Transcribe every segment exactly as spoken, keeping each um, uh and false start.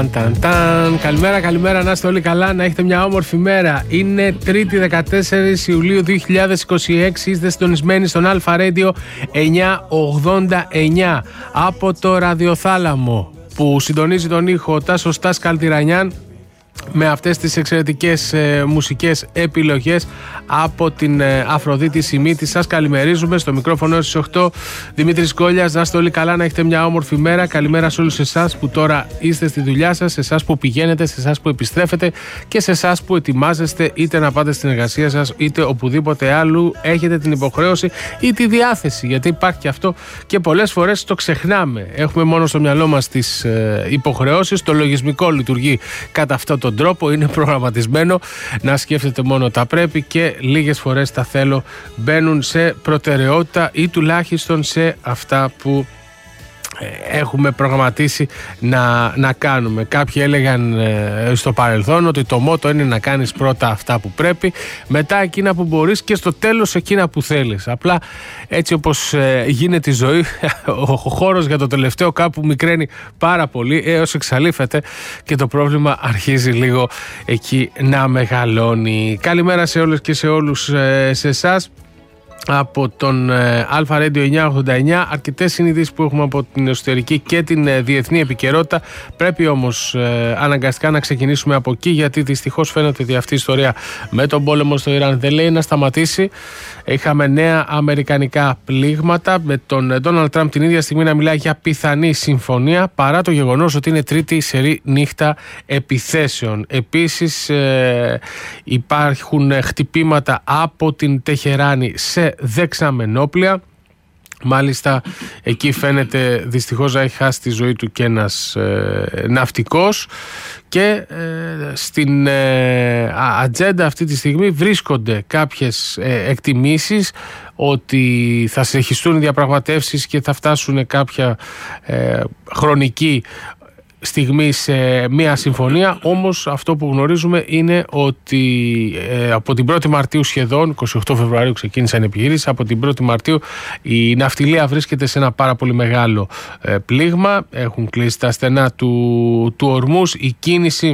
Ταν, ταν. Καλημέρα, καλημέρα, να είστε όλοι καλά, να έχετε μια όμορφη μέρα. Είναι Τρίτη δεκατέσσερις Ιουλίου δύο χιλιάδες είκοσι έξι. Είστε συντονισμένοι στον Αλφα Radio εννιακόσια ογδόντα εννιά από το ραδιοθάλαμο που συντονίζει τον ήχο ο Τάσος Τάς Καλτιρανιάν, με αυτές τις εξαιρετικές ε, μουσικές επιλογές από την ε, Αφροδίτη Σιμίτη. Σας καλημερίζουμε στο μικρόφωνο στις οκτώ. Δημήτρης Κόλιας, να είστε όλοι καλά, να έχετε μια όμορφη μέρα. Καλημέρα σε όλους εσάς που τώρα είστε στη δουλειά σας, σε εσάς που πηγαίνετε, σε εσάς που επιστρέφετε και σε εσάς που ετοιμάζεστε είτε να πάτε στην εργασία σας είτε οπουδήποτε άλλου έχετε την υποχρέωση ή τη διάθεση, γιατί υπάρχει και αυτό και πολλές φορές το ξεχνάμε. Έχουμε μόνο στο μυαλό μας τις ε, υποχρεώσεις, το λογισμικό λειτουργεί κατά αυτόν τον τρόπο, είναι προγραμματισμένο να σκέφτεται μόνο τα πρέπει και λίγες φορές τα θέλω μπαίνουν σε προτεραιότητα ή τουλάχιστον σε αυτά που έχουμε προγραμματίσει να, να κάνουμε. Κάποιοι έλεγαν ε, στο παρελθόν ότι το μότο είναι να κάνεις πρώτα αυτά που πρέπει, μετά εκείνα που μπορείς και στο τέλος εκείνα που θέλεις. Απλά έτσι όπως ε, γίνεται η ζωή, ο χώρος για το τελευταίο κάπου μικραίνει πάρα πολύ έως εξαλείφεται και το πρόβλημα αρχίζει λίγο εκεί να μεγαλώνει. Καλημέρα σε όλες και σε όλους ε, σε εσάς από τον ε, Αλφα Radio εννιακόσια ογδόντα εννιά. Αρκετές συνειδήσεις που έχουμε από την εσωτερική και την ε, διεθνή επικαιρότητα. Πρέπει όμως ε, αναγκαστικά να ξεκινήσουμε από εκεί, γιατί δυστυχώς φαίνεται ότι αυτή η ιστορία με τον πόλεμο στο Ιράν δεν λέει να σταματήσει. Είχαμε νέα αμερικανικά πλήγματα, με τον Ντόναλντ Τραμπ την ίδια στιγμή να μιλάει για πιθανή συμφωνία, παρά το γεγονός ότι είναι τρίτη σερί νύχτα επιθέσεων. Επίσης ε, υπάρχουν χτυπήματα από την Τεχεράνη σε δεξαμενόπλια. Μάλιστα εκεί φαίνεται δυστυχώς να έχει χάσει τη ζωή του και ένας ε, ναυτικός και ε, στην ε, ατζέντα αυτή τη στιγμή βρίσκονται κάποιες ε, εκτιμήσεις ότι θα συνεχιστούν οι διαπραγματεύσεις και θα φτάσουν κάποια ε, χρονική στιγμή σε μια συμφωνία. Όμως αυτό που γνωρίζουμε είναι ότι ε, από την πρώτη Μαρτίου σχεδόν, είκοσι οκτώ Φεβρουαρίου ξεκίνησαν οι επιχειρήσεις, από την πρώτη Μαρτίου η ναυτιλία βρίσκεται σε ένα πάρα πολύ μεγάλο ε, πλήγμα. Έχουν κλείσει τα στενά του, του Ορμούς. Η κίνηση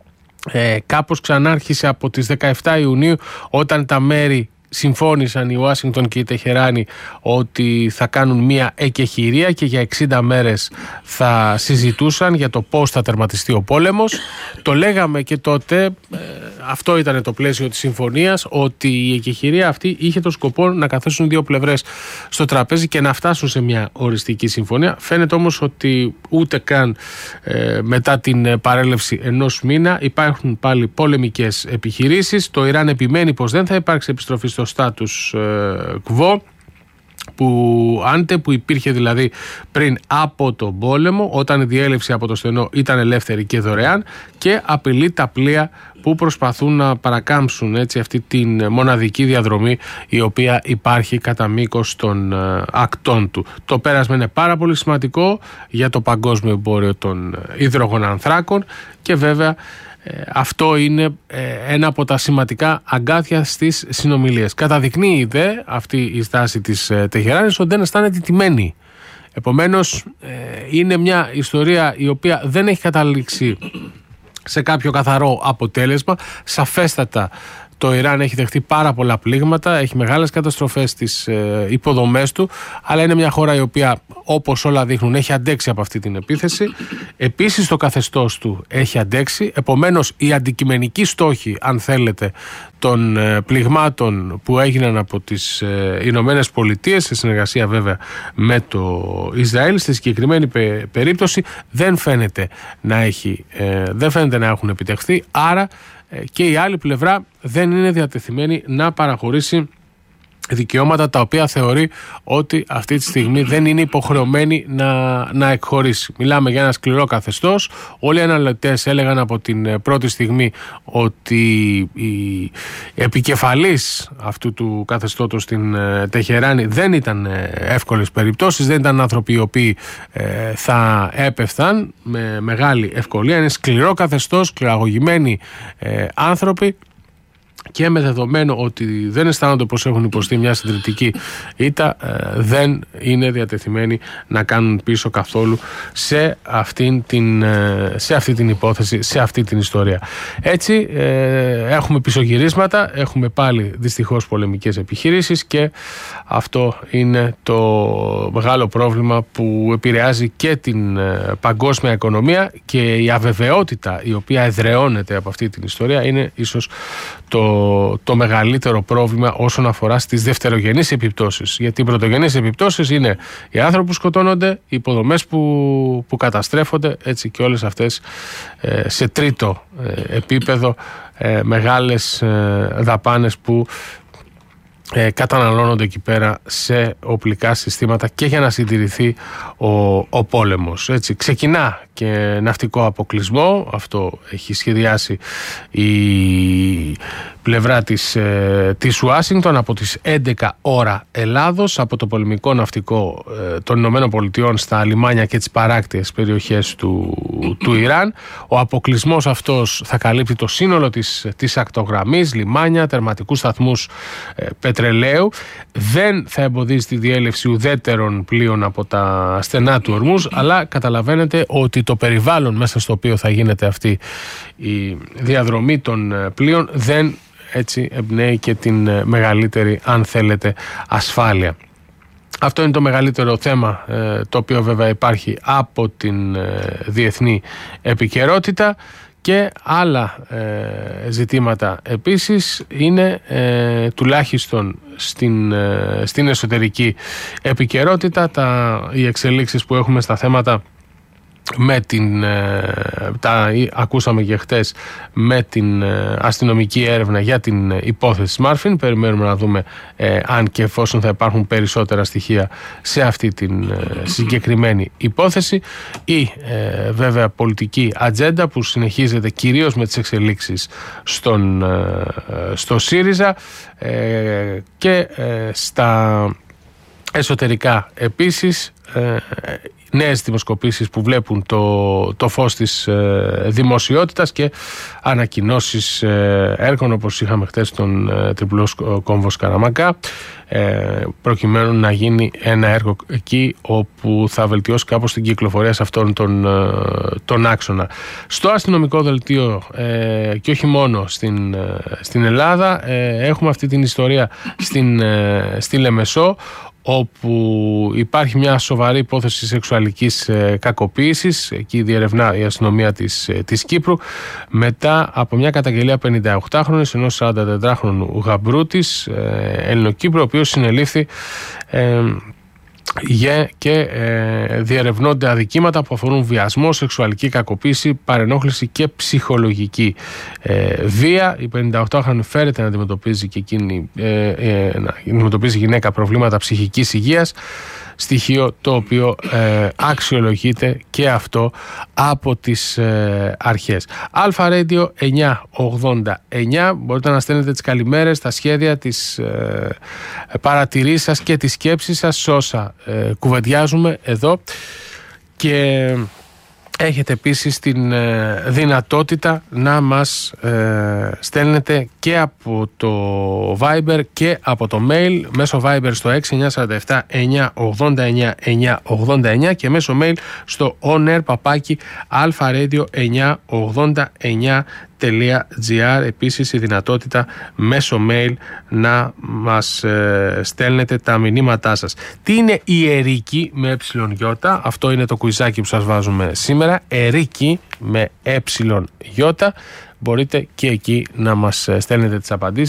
ε, κάπως ξανάρχισε από τις δεκαεφτά Ιουνίου, όταν τα μέρη συμφώνησαν, η Ουάσιγκτον και η Τεχεράνη, ότι θα κάνουν μία εκεχηρία και για εξήντα μέρες θα συζητούσαν για το πώς θα τερματιστεί ο πόλεμος. Το λέγαμε και τότε, ε, αυτό ήταν το πλαίσιο της συμφωνίας, ότι η εκεχηρία αυτή είχε το σκοπό να καθίσουν δύο πλευρές στο τραπέζι και να φτάσουν σε μια οριστική συμφωνία. Φαίνεται όμως ότι ούτε καν ε, μετά την παρέλευση ενός μήνα υπάρχουν πάλι πολεμικές επιχειρήσεις. Το Ιράν επιμένει πως δεν θα υπάρξει επιστροφή στο status quo που άντε που υπήρχε δηλαδή πριν από τον πόλεμο, όταν η διέλευση από το στενό ήταν ελεύθερη και δωρεάν, και απειλεί τα πλοία που προσπαθούν να παρακάμψουν έτσι αυτή την μοναδική διαδρομή η οποία υπάρχει κατά μήκος των ακτών του. Το πέρασμα είναι πάρα πολύ σημαντικό για το παγκόσμιο εμπόριο των υδρογονανθράκων και βέβαια αυτό είναι ένα από τα σημαντικά αγκάθια στις συνομιλίες. Καταδεικνύει δε αυτή η στάση της Τεχεράνης ότι δεν αισθάνεται τιμένη. Επομένως είναι μια ιστορία η οποία δεν έχει καταλήξει σε κάποιο καθαρό αποτέλεσμα. Σαφέστατα το Ιράν έχει δεχτεί πάρα πολλά πλήγματα, έχει μεγάλες καταστροφές στις ε, υποδομές του, αλλά είναι μια χώρα η οποία, όπως όλα δείχνουν, έχει αντέξει από αυτή την επίθεση. Επίσης το καθεστώς του έχει αντέξει, επομένως οι αντικειμενικοί στόχοι, αν θέλετε, των ε, πληγμάτων που έγιναν από τις ε, Ηνωμένες Πολιτείες, σε συνεργασία βέβαια με το Ισραήλ, στη συγκεκριμένη πε, περίπτωση δεν φαίνεται να, έχει, ε, δεν φαίνεται να έχουν επιτευχθεί, άρα και η άλλη πλευρά δεν είναι διατεθειμένη να παραχωρήσει δικαιώματα τα οποία θεωρεί ότι αυτή τη στιγμή δεν είναι υποχρεωμένη να, να εκχωρήσει. Μιλάμε για ένα σκληρό καθεστώς. Όλοι οι αναλυτές έλεγαν από την πρώτη στιγμή ότι η επικεφαλής αυτού του καθεστώτος στην Τεχεράνη δεν ήταν εύκολες περιπτώσεις, δεν ήταν άνθρωποι οι οποίοι ε, θα έπεφταν με μεγάλη ευκολία. Είναι σκληρό καθεστώς, σκληραγωγημένοι ε, άνθρωποι. και με δεδομένο ότι δεν αισθάνονται πως έχουν υποστεί μια συντριπτική ήττα, δεν είναι διατεθειμένοι να κάνουν πίσω καθόλου σε, αυτήν την, σε αυτή την υπόθεση, σε αυτή την ιστορία. Έτσι έχουμε πισωγυρίσματα, έχουμε πάλι δυστυχώς πολεμικές επιχειρήσεις και αυτό είναι το μεγάλο πρόβλημα που επηρεάζει και την παγκόσμια οικονομία, και η αβεβαιότητα η οποία εδραιώνεται από αυτή την ιστορία είναι ίσως το το μεγαλύτερο πρόβλημα όσον αφορά στις δευτερογενείς επιπτώσεις. Γιατί οι πρωτογενείς επιπτώσεις είναι οι άνθρωποι που σκοτώνονται, οι υποδομές που, που καταστρέφονται, έτσι και όλες αυτές ε, σε τρίτο ε, επίπεδο ε, μεγάλες ε, δαπάνες που Ε, καταναλώνονται εκεί πέρα σε οπλικά συστήματα και για να συντηρηθεί ο, ο πόλεμος. Έτσι, ξεκινά και ναυτικό αποκλεισμό, αυτό έχει σχεδιάσει η πλευρά της, ε, της Ουάσιγκτον από τις έντεκα ώρα Ελλάδος, από το πολεμικό ναυτικό ε, των Ηνωμένων Πολιτειών στα λιμάνια και τις παράκτιες περιοχές του, του Ιράν. Ο αποκλεισμός αυτός θα καλύπτει το σύνολο της, της ακτογραμμής, λιμάνια, τερματικούς σταθμούς ε, πετρελαίου. Δεν θα εμποδίσει τη διέλευση ουδέτερων πλοίων από τα στενά του Ορμούζ, αλλά καταλαβαίνετε ότι το περιβάλλον μέσα στο οποίο θα γίνεται αυτή η διαδρομή των πλοίων δεν έτσι εμπνέει και την μεγαλύτερη, αν θέλετε, ασφάλεια. Αυτό είναι το μεγαλύτερο θέμα, το οποίο βέβαια υπάρχει από την διεθνή επικαιρότητα. Και άλλα ε, ζητήματα επίσης είναι ε, τουλάχιστον στην, ε, στην εσωτερική επικαιρότητα, τα, οι εξελίξεις που έχουμε στα θέματα με την, ε, τα ακούσαμε και χτες, με την ε, αστυνομική έρευνα για την υπόθεση Μάρφιν. Περιμένουμε να δούμε ε, αν και εφόσον θα υπάρχουν περισσότερα στοιχεία σε αυτή την ε, συγκεκριμένη υπόθεση. Η ε, βέβαια πολιτική ατζέντα που συνεχίζεται κυρίως με τις εξελίξεις στον, ε, στο ΣΥΡΙΖΑ ε, και ε, στα εσωτερικά επίσης, ε, νέες δημοσκοπήσεις που βλέπουν το, το φως της ε, δημοσιότητας και ανακοινώσεις ε, έργων, όπως είχαμε χθες τον ε, τριπλό κόμβο Σκαραμακά, ε, προκειμένου να γίνει ένα έργο εκεί όπου θα βελτιώσει κάπως την κυκλοφορία σε αυτόν τον, ε, τον άξονα. Στο αστυνομικό δελτίο ε, και όχι μόνο στην, ε, στην Ελλάδα ε, έχουμε αυτή την ιστορία στην, ε, στη Λεμεσό, όπου υπάρχει μια σοβαρή υπόθεση σεξουαλικής ε, κακοποίησης. Εκεί διερευνά η αστυνομία της, ε, της Κύπρου μετά από μια καταγγελία πενηνταοκτάχρονης ενός σαραντατετράχρονου γαμπρού της, ε, Ελληνοκύπρου, ο οποίος συνελήφθη ε, Yeah, και ε, διερευνώνται αδικήματα που αφορούν βιασμό, σεξουαλική κακοποίηση, παρενόχληση και ψυχολογική ε, βία. Η πενηνταοκτάχρονη φέρεται να αντιμετωπίζει και εκείνη ε, ε, να αντιμετωπίζει γυναίκα προβλήματα ψυχικής υγείας, στοιχείο το οποίο ε, αξιολογείται και αυτό από τις ε, αρχές. Αλφα Radio εννιακόσια ογδόντα εννιά, μπορείτε να στέλνετε τις καλημέρες, τα σχέδια, τις ε, παρατηρήσεις σας και τις σκέψεις σας σε όσα ε, κουβεντιάζουμε εδώ, και έχετε επίσης την ε, δυνατότητα να μας ε, στέλνετε και από το Viber και από το mail, μέσω Viber στο έξι εννιά τέσσερα επτά εννιακόσια ογδόντα εννιά εννιακόσια ογδόντα εννιά και μέσω mail στο onair παπάκι αλφα-radio εννιακόσια ογδόντα εννιά τελεία τζι άρ. Επίσης η δυνατότητα μέσω mail να μας ε, στέλνετε τα μηνύματά σας. Τι είναι η Ερίκη με ΕΙ? Αυτό είναι το κουιζάκι που σας βάζουμε σήμερα. Ερίκη με ΕΙ. Μπορείτε και εκεί να μας στέλνετε τις απαντήσεις.